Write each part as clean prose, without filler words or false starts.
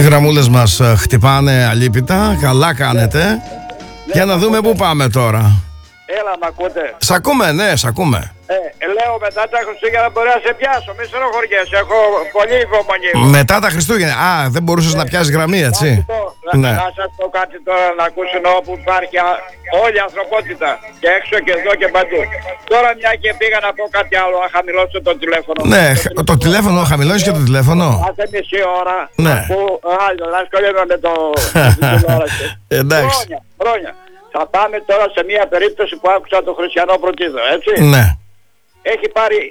γραμμούλες μας χτυπάνε αλίπητα. Καλά κάνετε. Για να δούμε πού πάμε τώρα. Έλα, μ' ακούτε? Σ' ακούμε, ναι, σ' ακούμε. Λέω μετά τα Χριστούγεννα μπορεί να σε πιάσω. Μη στενοχωριέσαι, έχω πολύ υπομονή. Μετά τα Χριστούγεννα. Α, δεν μπορούσες να πιάσεις γραμμή, έτσι. Ναι. Να σας πω κάτι τώρα, να ακούσουν όπου υπάρχει όλη η ανθρωπότητα. Και έξω και εδώ και παντού. Τώρα μια και πήγα να πω κάτι άλλο, να χαμηλώσω το τηλέφωνο. Ναι, το τηλέφωνο, χαμηλώνεις και το τηλέφωνο. Κάθε μισή ώρα. Ναι. Να ασχολούμαι με το τηλεόραση. Εντάξει. Χρόνια. Θα πάμε τώρα σε μια περίπτωση που άκουσα τον Χριστιανό Πρωτίδο, έτσι. Ναι. Έχει πάρει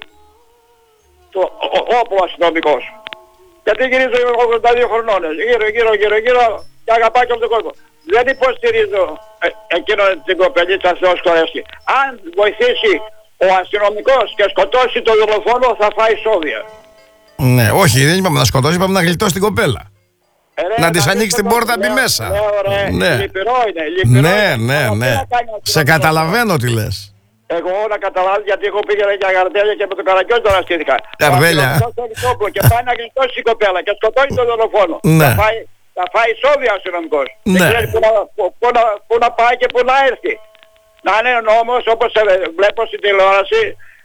το όπλο αστυνομικός. Γιατί γυρίζω 82 χρονών, γύρω και αγαπάω και από τον κόσμο. Δεν υποστηρίζω εκείνο την κοπελίτσα, Θεός χωρέσει. Αν βοηθήσει ο αστυνομικός και σκοτώσει τον δολοφόνο, θα φάει σόβια. Ναι, όχι, δεν είπαμε να σκοτώσει, είπαμε να γλιτώσει την κοπέλα. Να της ανοίξει την πόρτα, μπει μέσα. Ναι, λυπηρό είναι. Ναι. Σε καταλαβαίνω τι λες. Εγώ να καταλάβω, γιατί εγώ πήγαινα για γαρδέλια και με τον Καραγκιόζη τώρα στήθηκα. Γαρδέλια. Και πάει να γλιτώσει η κοπέλα και σκοτώνει τον δολοφόνο. Ναι. Θα φάει σόβια ο αστυνομικός. Ναι. Δεν ξέρει πού να πάει και πού να έρθει. Να είναι νόμος όπως βλέπω στην τηλεόραση.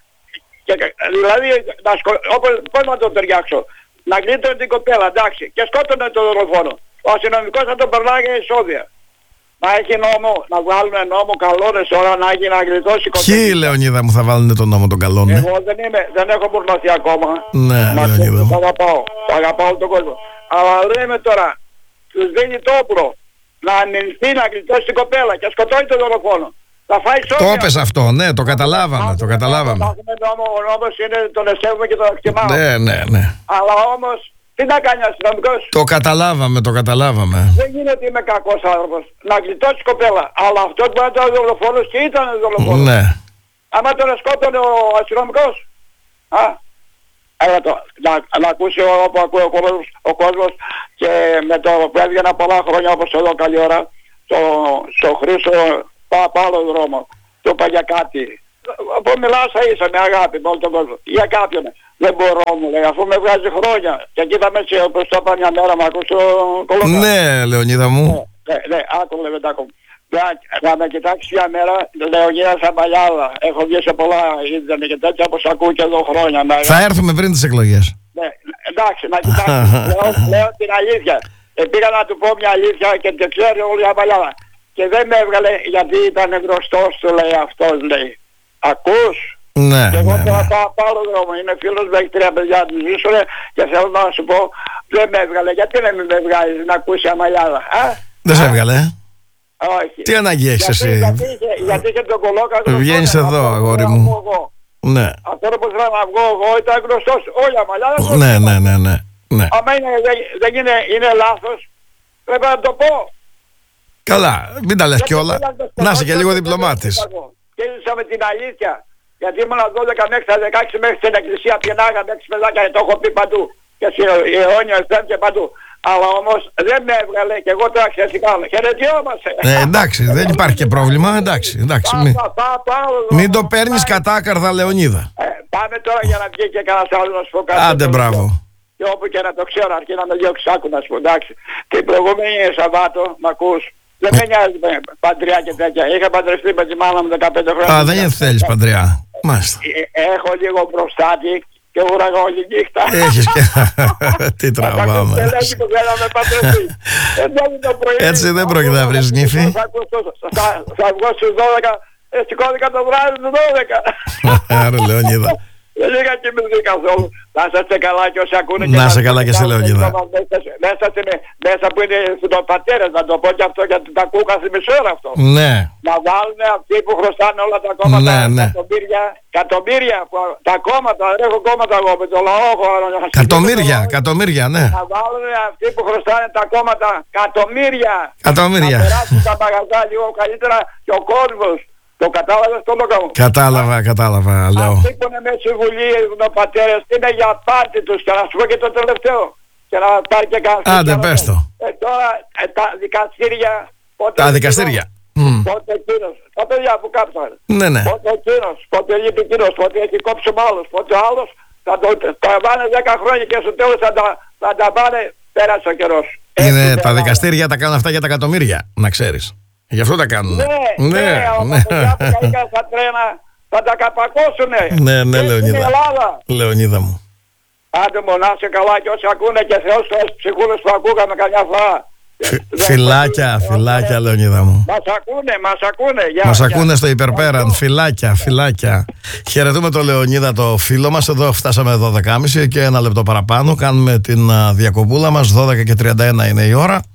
Δηλαδή, πώς να το ταιριάξω. Να γλίτωνε την κοπέλα, εντάξει, και σκότωνε τον δολοφόνο. Ο αστυνομικός θα τον περνάει εισόδια. Να έχει νόμο, να βγάλουν νόμο καλώνες τώρα να έχει να γλιτώσει κοπέλα. Ποιοι, Λεωνίδα μου, θα βάλουν τον νόμο τον καλώνε? Εγώ δεν έχω μουρνωθεί ακόμα. Ναι, Λεωνίδα μου. Το αγαπάω τον κόσμο. Αλλά λέμε τώρα, τους δίνει το όπλο να αμυνθεί να γλιτώσει την κοπέλα και σκοτώνει τον δολοφόνο. Θα φάει σώμα. Το έπες αυτό, ναι, το καταλάβαμε. Ο νόμος είναι τον εσέβουμε και τον εκτιμάμε. Ναι. Αλλά όμως, τι να κάνει ο αστυνομικός? Το καταλάβαμε. Δεν γίνεται είμαι κακός άνθρωπος. Να γλιτώσει κοπέλα. Αλλά αυτός που ήταν δολοφόνος και ήταν δολοφόνος. Ναι. Άμα τον σκότωνε ο αστυνομικός. Να ακούσει όπου ακούει ο κόσμος και με το που έβγαινα πολλά χρόνια όπως εδώ καλή ώρα στο Χρήσο. Πάω άλλο δρόμο. Το είπα για κάτι. Αφού μιλάω σα ίσα με αγάπη με όλο τον κόσμο. Για κάποιον. Δεν μπορώ, μου λέει, αφού με βγάζει χρόνια. Και εκεί θα με έτσι όπως το είπα μια μέρα να ακούσω κολόκα. Ναι, Λεωνίδα μου. Ναι, άκου λεβεντάκο. Να με κοιτάξει μια μέρα, Λεωνίδα Σαμπαλιάδα. Έχω βγει σε πολλά ίντερνετ και τέτοια όπως ακούω και εδώ χρόνια. Θα έρθουμε πριν τις εκλογές. Ναι, εντάξει, να κοιτάξει. Λέω την αλήθεια. Πήγα να του πω μια αλήθεια και την ξέρει όλη η Σαμπαλιάδα. Και δεν με έβγαλε γιατί ήταν γνωστός του, λέει, αυτός, λέει. Ακούς? Ναι. Και εγώ τώρα πάω άλλο δρόμο. Είναι φίλος με 3 παιδιά του ζήσουνε και θέλω να σου πω, δεν με έβγαλε. Γιατί δεν με βγάλεις να ακούσει Αμαλιάδα? Δεν σε έβγαλε? Όχι. Τι ανάγκη έχεις εσύ? Γιατί είχε τον κολόκατο. Βγαίνεις εδώ, αγόρι μου. Ναι. Αυτό όπως θέλω να βγω εγώ ήταν γνωστός. Όχι Αμαλιάδα. Ναι. Άμα είναι λάθος, πρέπει να το πω. Καλά, μην τα λες κιόλα. Να είσαι και λίγο διπλωμάτης. Και ζήσα με την αλήθεια. Γιατί ήμουν 12 μέχρι τα 16 μέχρι στην εκκλησία πιενάγαμε 6 παιδάκια και το έχω πει παντού. Και σε αιώνιο FM και παντού. Αλλά όμως δεν με έβγαλε και εγώ τώρα ξέρεις τι κάνω. Χαιρετιόμαστε. Εντάξει, δεν υπάρχει και πρόβλημα. Εντάξει. Μην το παίρνεις κατάκαρδα, Λεωνίδα. Πάμε τώρα για να βγει και κανένας άλλος να σου πω κάτι. Άντε, μπράβο. Και όπου και να το ξέρω, αρκεί να με διώξεις, άκου να σου πω, εντάξει. Την προηγούμενη Σαββάτο, μ' ακούς, δεν με νοιάζει με παντριά και τέτοια. Είχα παντρευτεί με τη μάνα μου 15 χρόνια. Α, δεν θέλεις παντριά. Μάλιστα. Έχω λίγο μπροστάτη και ουραγώ όλη νύχτα. Έχεις και... Τι τραβάμε. Έτσι δεν πρόκειται να βρεις νύφη. Θα βγω στους 12, σηκώθηκα το βράδυ του 12. Άρα, Λεωνίδα. Δεν είχα κοιμηθεί καθόλου. Να είστε καλά και όσοι ακούνε. Να είστε καλά και σε Λεωνίδα. Μέσα που είναι στον πατέρες, να το πω και αυτό γιατί τα ακούω κάθε μισή ώρα αυτό. Ναι. Να βάλουν αυτοί που χρωστάνε όλα τα κόμματα, εκατομμύρια, τα κόμματα, δεν έχω κόμματα εγώ με το λαό. Εκατομμύρια, ναι. Να βάλουν αυτοί που χρωστάνε τα κόμματα, εκατομμύρια. Να περάσουν τα μαγαζά λίγο καλύτερα και ο κόσμος. Το κατάλαβες το λόγο μου? Κατάλαβα, λέω. Αυτοί που είναι μέσα στη Βουλή, οι πατέρες, είναι για πάρτι τους. Και να σου πω και το τελευταίο. Και να πάρει και κανένα. Άντε, πες το. Τώρα τα δικαστήρια. Τα δικαστήρια. Πότε εκείνος. Τα παιδιά που κάψαν. Ναι. Πότε εκείνος. Πότε λείπει εκείνος. Πότε έχει κόψει ο άλλος. Πότε ο άλλος θα πάνε 10 χρόνια και στο τέλος θα τα πάνε πέρασε ο καιρός. Είναι τα δικαστήρια τα κάνουν αυτά για τα εκατομμύρια, να ξέρεις. Γι' αυτό τα κάνουν. Ναι, στα τρένα θα τα καπακώσουνε. Ναι, Λεωνίδα. Λεωνίδα μου. Άντε μου, να είσαι καλά και όσοι ακούνε και Θεός στους ψυχούλες που ακούγαμε καμιά φορά. Φιλάκια Λεωνίδα μου. Μας ακούνε στο υπερπέραν. Φιλάκια. Χαιρετούμε τον Λεωνίδα, το φίλο μας. Εδώ φτάσαμε 12.30 και ένα λεπτό παραπάνω. Κάνουμε την διακοπούλα μας. 12:31 είναι η ώρα.